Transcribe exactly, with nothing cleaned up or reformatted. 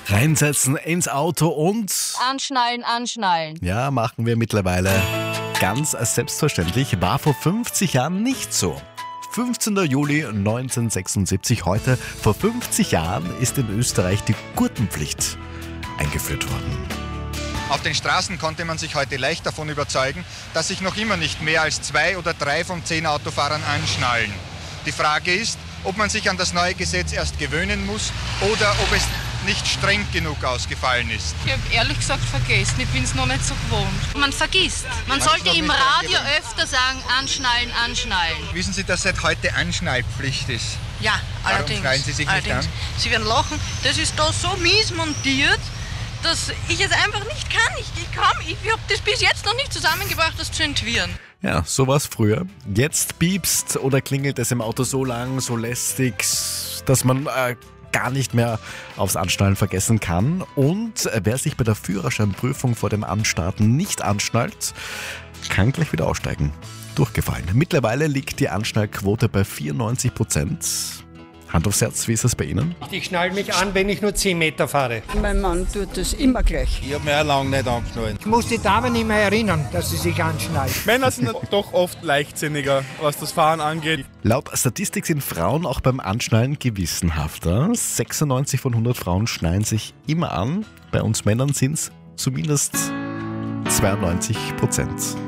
Reinsetzen ins Auto und... Anschnallen, anschnallen. Ja, machen wir mittlerweile ganz selbstverständlich. War vor fünfzig Jahren nicht so. fünfzehnter Juli neunzehnhundertsechsundsiebzig, heute vor fünfzig Jahren ist in Österreich die Gurtenpflicht eingeführt worden. Auf den Straßen konnte man sich heute leicht davon überzeugen, dass sich noch immer nicht mehr als zwei oder drei von zehn Autofahrern anschnallen. Die Frage ist, ob man sich an das neue Gesetz erst gewöhnen muss oder ob es nicht streng genug ausgefallen ist. Ich habe ehrlich gesagt vergessen, ich bin es noch nicht so gewohnt. Man vergisst. Man, Man sollte ist noch im nicht Radio angewöhnt. öfter sagen, anschnallen, anschnallen. Wissen Sie, dass seit heute Anschnallpflicht ist? Ja, Warum allerdings. schreien Sie sich nicht allerdings. an? Sie werden lachen. Das ist da so mies montiert, dass ich es einfach nicht kann. Ich, ich, kann- ich habe das bis jetzt noch nicht zusammengebracht, das zu entwirren. Ja, so war es früher. Jetzt piepst oder klingelt es im Auto so lang, so lästig, dass man äh, gar nicht mehr aufs Anschnallen vergessen kann. Und äh, wer sich bei der Führerscheinprüfung vor dem Anstarten nicht anschnallt, kann gleich wieder aussteigen. Durchgefallen. Mittlerweile liegt die Anschnallquote bei vierundneunzig Prozent. Hand aufs Herz, wie ist das bei Ihnen? Ich schnall mich an, wenn ich nur zehn Meter fahre. Mein Mann tut das immer gleich. Ich habe mich auch lange nicht angeschnallt. Ich muss die Damen immer erinnern, dass sie sich anschnallen. Männer sind doch oft leichtsinniger, was das Fahren angeht. Laut Statistik sind Frauen auch beim Anschnallen gewissenhafter. sechsundneunzig von hundert Frauen schnallen sich immer an. Bei uns Männern sind es zumindest zweiundneunzig Prozent.